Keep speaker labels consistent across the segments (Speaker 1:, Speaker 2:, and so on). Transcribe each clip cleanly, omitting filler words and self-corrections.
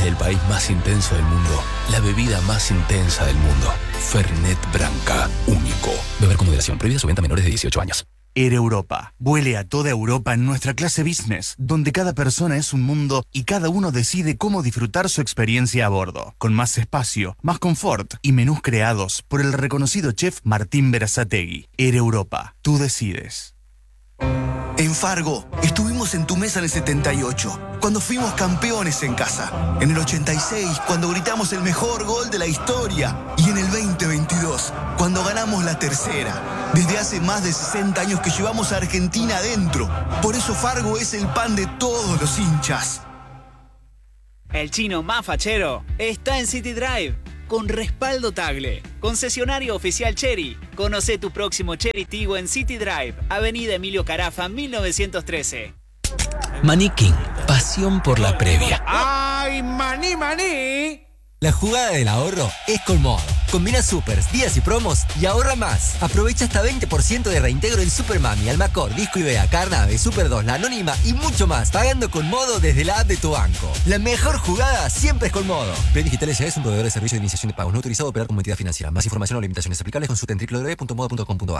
Speaker 1: del país más intenso del mundo. La bebida más intensa del mundo. Fernet Branca. Único. Beber con moderación. Prohibida su venta a menores de 18 años.
Speaker 2: Air Europa. Vuele a toda Europa en nuestra clase business, donde cada persona es un mundo y cada uno decide cómo disfrutar su experiencia a bordo. Con más espacio, más confort y menús creados por el reconocido chef Martín Berazategui. Air Europa. Tú decides.
Speaker 3: En Fargo, estuvimos en tu mesa en el 78, cuando fuimos campeones en casa. En el 86, cuando gritamos el mejor gol de la historia. Y en el 2022, cuando ganamos la tercera. Desde hace más de 60 años que llevamos a Argentina adentro. Por eso Fargo es el pan de todos los hinchas.
Speaker 4: El chino más fachero está en City Drive. Con respaldo Tagle, concesionario oficial Chery. Conoce tu próximo Chery Tiggo en City Drive, Avenida Emilio Carafa, 1913.
Speaker 1: Maní King, pasión por la previa.
Speaker 5: ¡Ay, maní, maní!
Speaker 6: La jugada del ahorro es con Modo. Combina supers, días y promos y ahorra más. Aprovecha hasta 20% de reintegro en Super Mami, Almacor, Disco Ibea, Carnave, Super 2, La Anónima y mucho más. Pagando con Modo desde la app de tu banco. La mejor jugada siempre es con Modo. Play Digital S.A. es un proveedor de servicio de iniciación de pagos no autorizado a operar como entidad financiera. Más información o limitaciones aplicables consulta en www.modo.com.ar.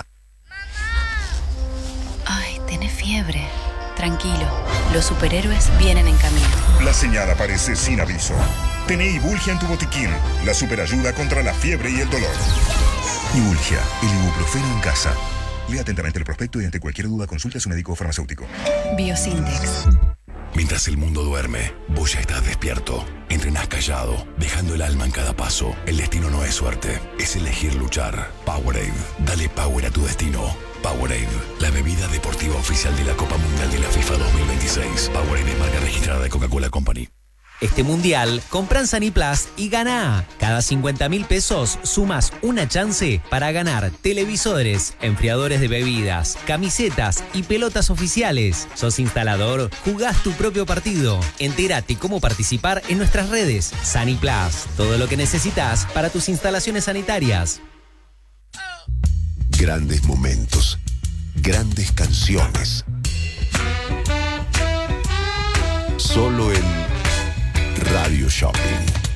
Speaker 7: Ay, tenés fiebre. Tranquilo, los superhéroes vienen en camino.
Speaker 8: La señal aparece sin aviso. Tené Ibulgia en tu botiquín, la superayuda contra la fiebre y el dolor. Ibulgia, el ibuprofeno en casa. Lea atentamente el prospecto y ante cualquier duda consulte a su médico o farmacéutico.
Speaker 7: Biosintex.
Speaker 9: Mientras el mundo duerme, vos ya estás despierto. Entrenás callado, dejando el alma en cada paso. El destino no es suerte, es elegir luchar. Powerade, dale power a tu destino. Powerade, la bebida deportiva oficial de la Copa Mundial de la FIFA 2026. Powerade es marca registrada de Coca-Cola Company.
Speaker 10: Este mundial, compra en Saniplus y gana. Cada 50.000 pesos sumas una chance para ganar televisores, enfriadores de bebidas, camisetas y pelotas oficiales. ¿Sos instalador? Jugás tu propio partido. Entérate cómo participar en nuestras redes. Saniplus, todo lo que necesitas para tus instalaciones sanitarias.
Speaker 11: Grandes momentos, grandes canciones. Solo en Radio Shopping.